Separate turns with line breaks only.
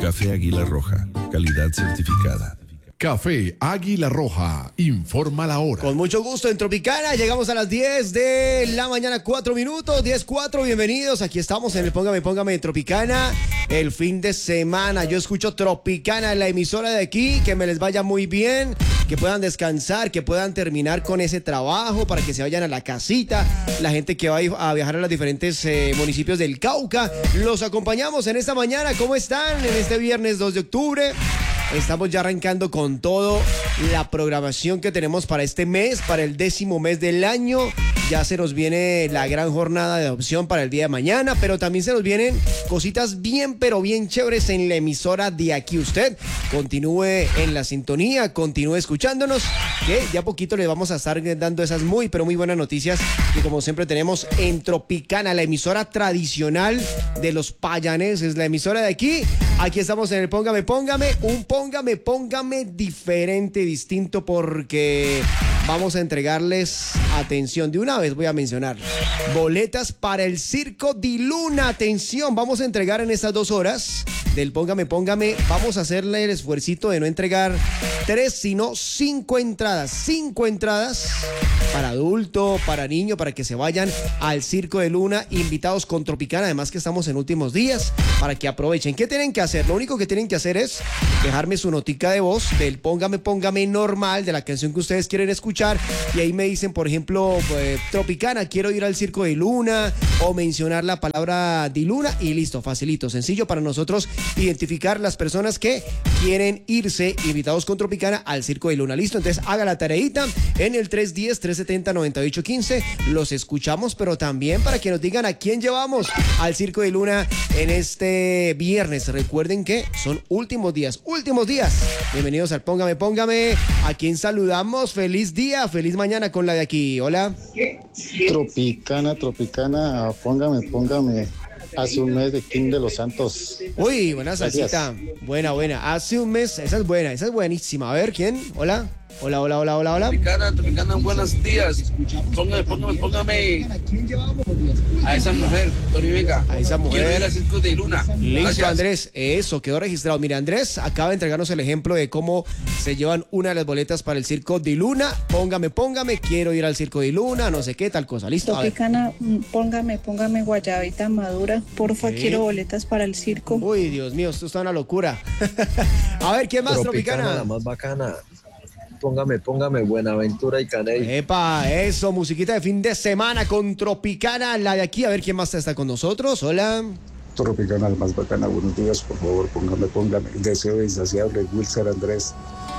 Café Águila Roja, calidad certificada.
Café Águila Roja, informa la hora.
Con mucho gusto en Tropicana, llegamos a las 10 de la mañana, 4 minutos, 10:04, bienvenidos, aquí estamos en el Póngame de Tropicana, el fin de semana, yo escucho Tropicana en la emisora de aquí, que me les vaya muy bien, que puedan descansar, que puedan terminar con ese trabajo, para que se vayan a la casita, la gente que va a viajar a los diferentes municipios del Cauca, los acompañamos en esta mañana, ¿cómo están? En este viernes 2 de octubre. Estamos ya arrancando con todo la programación que tenemos para este mes, para el 10º mes del año. Ya se nos viene la gran jornada de adopción para el día de mañana, pero también se nos vienen cositas bien, pero bien chéveres en la emisora de aquí. Usted continúe en la sintonía, continúe escuchándonos, que ya poquito les vamos a estar dando esas muy, pero muy buenas noticias que como siempre tenemos en Tropicana, la emisora tradicional de los payaneses, la emisora de aquí. Aquí estamos en el Póngame, un Póngame diferente, distinto, porque vamos a entregarles, atención, de una vez voy a mencionar, boletas para el Circo di Luna. Atención, vamos a entregar en estas 2 horas del Póngame, vamos a hacerle el esfuercito de no entregar 3, sino 5 entradas. 5 entradas para adulto, para niño, para que se vayan al Circo de Luna, invitados con Tropicana, además que estamos en últimos días, para que aprovechen. ¿Qué tienen que hacer? Lo único que tienen que hacer es dejarme su notica de voz del Póngame normal, de la canción que ustedes quieren escuchar, y ahí me dicen, por ejemplo, Tropicana, quiero ir al Circo de Luna, o mencionar la palabra di Luna, y listo, facilito, sencillo para nosotros identificar las personas que quieren irse invitados con Tropicana al Circo de Luna. Listo, entonces haga la tareita en el 310-370-9815, los escuchamos, pero también para que nos digan a quién llevamos al Circo de Luna en este viernes. Recuerden que son últimos días. Bienvenidos al Póngame, a quien saludamos, feliz día, feliz mañana con la de aquí. Hola.
Tropicana, póngame. Hace un mes de King de los Santos.
Uy, buena salsita. Buena. Hace un mes, esa es buena, esa es buenísima. A ver, ¿quién? Hola. Hola.
Tropicana, buenos días. Póngame a esa mujer, Tony Vega.
A esa mujer.
Quiero ir al Circo de Luna.
Listo,
Gracias.
Andrés. Eso, quedó registrado. Mira, Andrés acaba de entregarnos el ejemplo de cómo se llevan una de las boletas para el Circo de Luna. Póngame, quiero ir al Circo de Luna, no sé qué, tal cosa. Listo.
Tropicana, póngame guayabita madura. Porfa, quiero boletas para el circo.
Uy, Dios mío, esto está una locura. A ver, ¿quién más, Tropicana?
La más bacana. Póngame, Buenaventura y Caney.
Epa, eso, musiquita de fin de semana con Tropicana, la de aquí. A ver quién más está con nosotros. Hola.
Tropicana, la más bacana. Buenos días, por favor, póngame. El deseo insaciable, Wilson Andrés.